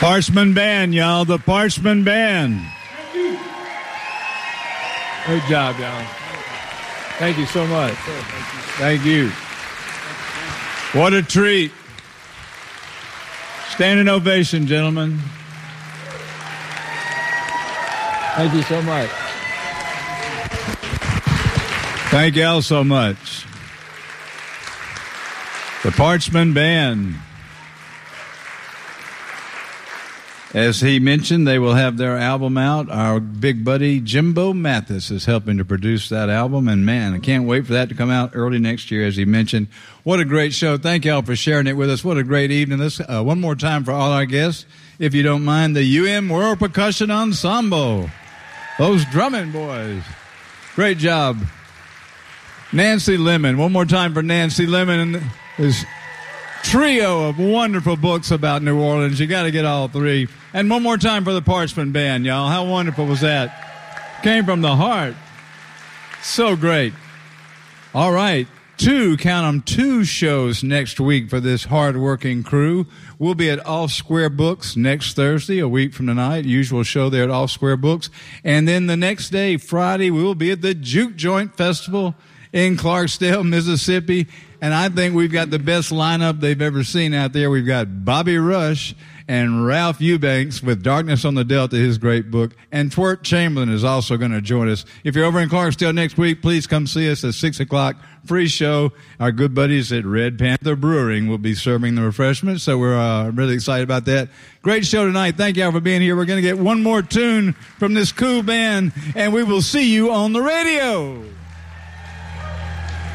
Parchman Band, y'all. The Parchman Band. Great job, y'all. Thank you so much. Thank you. What a treat. Standing ovation, gentlemen. Thank you so much. Thank y'all so much. The Parchman Band. As he mentioned, they will have their album out. Our big buddy Jimbo Mathis is helping to produce that album. And, man, I can't wait for that to come out early next year, as he mentioned. What a great show. Thank y'all for sharing it with us. What a great evening. Let's, one more time for all our guests, if you don't mind, the UM World Percussion Ensemble. Those drumming boys. Great job. Nancy Lemon. One more time for Nancy Lemon and his trio of wonderful books about New Orleans. You got to get all three. And one more time for the Parchman Band, y'all. How wonderful was that? Came from the heart. So great. All right. Two shows next week for this hard-working crew. We'll be at Off Square Books next Thursday, a week from tonight. Usual show there at Off Square Books. And then the next day, Friday, we will be at the Juke Joint Festival in Clarksdale, Mississippi. And I think we've got the best lineup they've ever seen out there. We've got Bobby Rush and Ralph Eubanks with Darkness on the Delta, his great book. And Twirt Chamberlain is also going to join us. If you're over in Clarksdale next week, please come see us at 6 o'clock. Free show. Our good buddies at Red Panther Brewing will be serving the refreshments, so we're really excited about that. Great show tonight. Thank y'all for being here. We're going to get one more tune from this cool band, and we will see you on the radio.